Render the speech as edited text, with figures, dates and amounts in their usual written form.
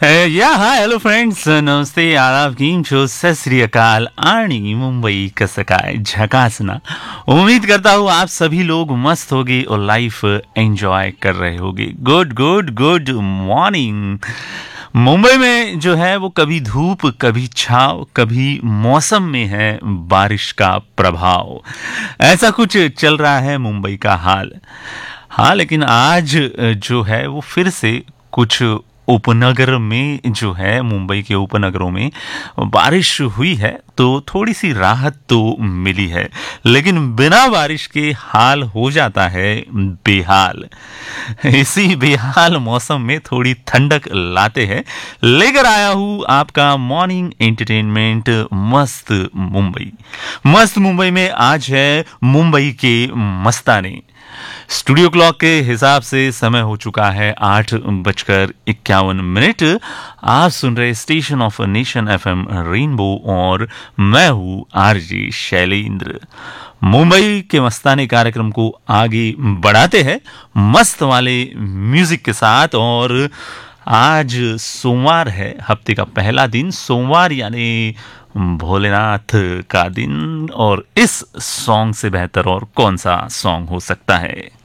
या hi hello friends नमस्ते आदाब केम छो सत श्री अकाल आणि मुंबई कसं काय झकास ना। उम्मीद करता हूँ आप सभी लोग मस्त होगे और लाइफ एंजॉय कर रहे होगे। Good good good morning. Mumbai में जो है वो कभी धूप कभी छाव कभी मौसम में है बारिश का प्रभाव। ऐसा कुछ चल रहा है मुंबई का हाल। हाँ लेकिन आज जो है वो फिर से कुछ उपनगर में जो है मुंबई के उपनगरों में बारिश हुई है तो थोड़ी सी राहत तो मिली है, लेकिन बिना बारिश के हाल हो जाता है बेहाल। इसी बेहाल मौसम में थोड़ी ठंडक लाते हैं लेकर आया हूँ आपका मॉर्निंग एंटरटेनमेंट मस्त मुंबई। मस्त मुंबई में आज है मुंबई के मस्ताने। स्टूडियो क्लॉक के हिसाब से समय हो चुका है 8:51। आप सुन रहे station of nation FM rainbow और मैं हूँ आरजे शैलेंद्र। मुंबई के मस्ताने कार्यक्रम को आगे बढ़ाते हैं मस्त वाले म्यूजिक के साथ। और आज सोमवार है, हफ्ते का पहला दिन सोमवार यानी भोलेनाथ का दिन। और इस सॉन्ग से बेहतर और कौन सा सॉन्ग हो सकता है।